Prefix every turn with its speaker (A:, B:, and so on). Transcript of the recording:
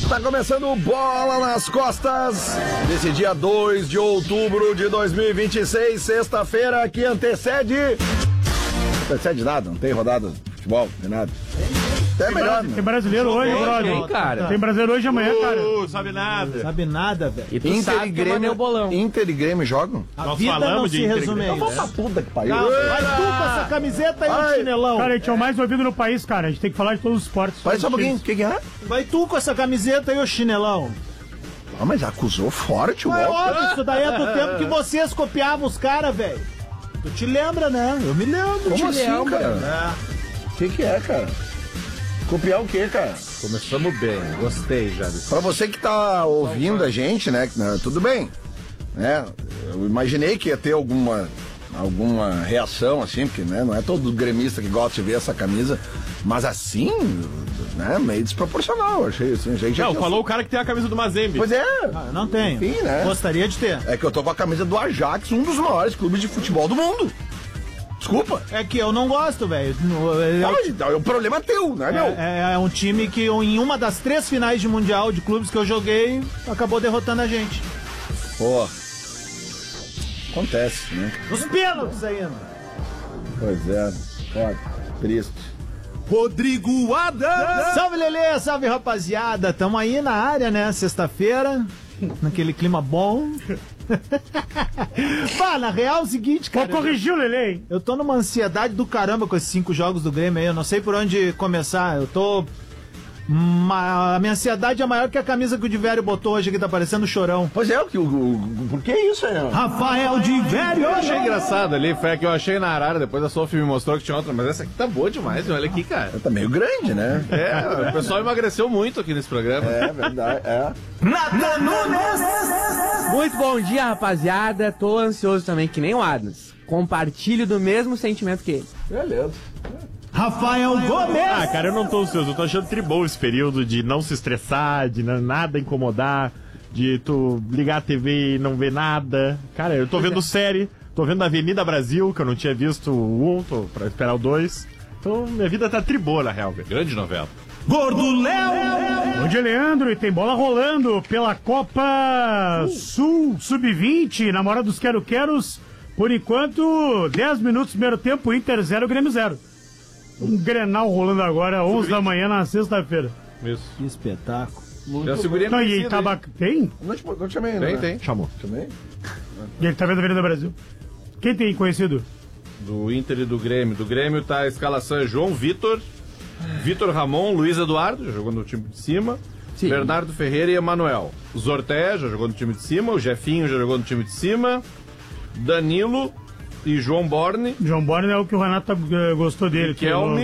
A: Está começando o Bola nas Costas desse dia 2 de outubro de 2026, sexta-feira, que antecede nada, não tem rodada de futebol, nem nada. É melhor,
B: tem brasileiro hoje, brother.
C: Cara.
B: Tem brasileiro hoje e amanhã, cara.
D: Sabe nada.
E: Sabe nada, velho.
C: E tu sabe que eu mandei o bolão.
A: Inter e Grêmio jogam?
E: A vida não se resume aí.
A: Vamos pra puta que pariu.
E: Vai tu com essa camiseta e o chinelão.
B: Cara, a gente é o mais ouvido no país, cara. A gente tem que falar de todos os esportes.
A: Parece só um pouquinho, o que é?
E: Vai tu com essa camiseta e o chinelão.
A: Ah, mas acusou forte o
E: É
A: golpe.
E: óbvio, isso daí é do tempo que vocês copiavam os caras, velho. Tu te lembra, né? Eu me lembro.
A: Como assim,
E: lembro.
A: cara? O que é, cara? Copiar o quê, cara?
D: Começamos bem, gostei já disso.
A: Pra você que tá ouvindo a gente, né, tudo bem, né, eu imaginei que ia ter alguma reação, assim, porque, né, não é todo gremista que gosta de ver essa camisa, mas assim, né, meio desproporcional, achei assim, gente.
D: Não, falou o cara que tem a camisa do Mazembe.
A: Pois é.
E: Ah, não tenho.
A: Enfim, né?
E: Gostaria de ter.
A: É que eu tô com a camisa do Ajax, um dos maiores clubes de futebol do mundo. Desculpa.
E: É que eu não gosto, velho.
A: O problema é teu, né, meu?
E: É um time que em uma das 3 finais de Mundial de clubes que eu joguei, acabou derrotando a gente.
A: Pô. Acontece, né?
E: Os pênaltis ainda.
A: Pois é. Foda. Triste.
E: Rodrigo Adams! Salve, Lelê! Salve, rapaziada! Tamo aí na área, né? Sexta-feira, naquele clima bom. Pá, na real é o seguinte, cara.
B: Vou corrigir o Lelê, hein?
E: Eu tô numa ansiedade do caramba com esses 5 jogos do Grêmio aí. Eu não sei por onde começar. Eu tô... A minha ansiedade é maior que a camisa que o Divério botou hoje aqui, tá parecendo Chorão.
A: Pois é, por que isso aí?
E: Rafael Divério!
D: Eu achei engraçado ali, foi a que eu achei na Arara, depois a Sophie me mostrou que tinha outra, mas essa aqui tá boa demais, olha aqui, cara.
A: Tá meio grande, né?
D: É, o pessoal emagreceu muito aqui nesse programa.
A: É verdade, é.
E: Nathan Nunes!
C: Muito bom dia, rapaziada. Tô ansioso também, que nem o Adams. Compartilho do mesmo sentimento que ele.
A: Beleza.
E: Rafael Gomes!
F: Ah, cara, eu não tô ansioso, eu tô achando tribom esse período de não se estressar, de nada incomodar, de tu ligar a TV e não ver nada. Cara, eu tô vendo série, tô vendo Avenida Brasil, que eu não tinha visto o 1, tô pra esperar o 2. Então, minha vida tá tribô, na real, velho.
D: Grande novela.
E: Gordo Léo!
B: Bom dia, Leandro. E tem bola rolando pela Copa Sul Sub-20, na Mora dos Quero-Queros. Por enquanto, 10 minutos primeiro tempo, Inter 0, Grêmio 0. Um Grenal rolando agora, 11 da manhã na sexta-feira.
D: Isso.
E: Que espetáculo.
D: Já segurei
B: Não, e
D: conhecido,
B: tava... Tem?
A: Não te chamei, né?
D: Tem.
F: Chamou.
A: Chamei?
B: E ele tá vendo a Avenida Brasil. Quem tem conhecido?
D: Do Inter e do Grêmio. Do Grêmio tá a escalação é João Vitor, Vitor Ramon, Luiz Eduardo, já jogou no time de cima,
C: Sim.
D: Bernardo Ferreira e Emanuel. Zorté já jogou no time de cima, o Jefinho já jogou no time de cima, Danilo e João Borne.
B: João Borne é o que o Renato gostou dele.
D: Kelme.